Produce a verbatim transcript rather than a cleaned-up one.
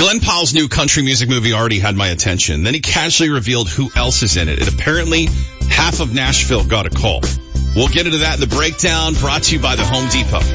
Glenn Powell's new country music movie already had my attention. Then he casually revealed who else is in it. And apparently, half of Nashville got a call. We'll get into that in the breakdown, brought to you by the Home Depot.